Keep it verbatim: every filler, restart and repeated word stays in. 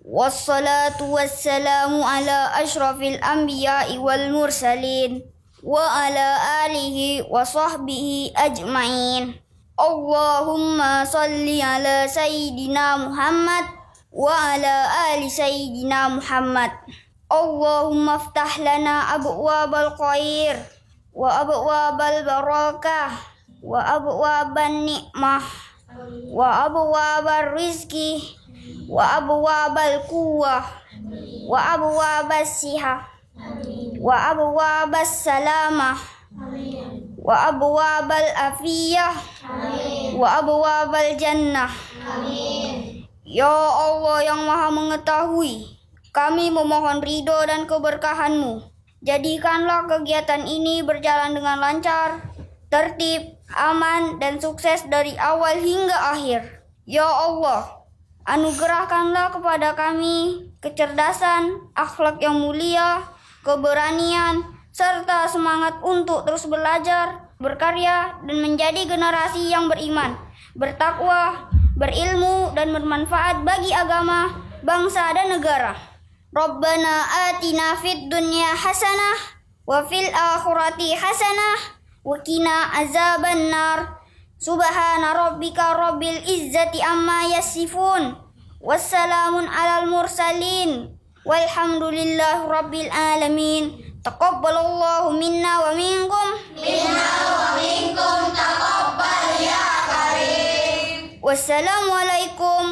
Wassalatu wassalamu ala ashrafil anbiya'i wal mursalin wa ala alihi wa sahbihi ajma'in. Allahumma salli ala Sayyidina Muhammad wa ala ali Sayyidina Muhammad. Allahumma aftah lana abwabal khair wa abwabal barakah wa abwaban ni'mah wa abwabal rizki wa abwabal quwwah wa abwabas sihah wa abwabas salamah wa abwabal afiyah wa abwabal jannah. Ya Allah yang Maha Mengetahui, kami memohon ridho dan keberkahan-Mu. Jadikanlah kegiatan ini berjalan dengan lancar, tertib, aman, dan sukses dari awal hingga akhir. Ya Allah, anugerahkanlah kepada kami kecerdasan, akhlak yang mulia, keberanian, serta semangat untuk terus belajar, berkarya, dan menjadi generasi yang beriman, bertakwa, berilmu, dan bermanfaat bagi agama, bangsa, dan negara. Rabbana atina fid dunya hasanah wa fil akhirati hasanah wa qina azaban nar. Subhana rabbika rabbil izzati amma yasifun. Wassalamun alal mursalin. Walhamdulillahi rabbil alamin. Taqabbalallahu minna wa minkum. Minna wa minkum taqabbal ya karim. Wassalamualaikum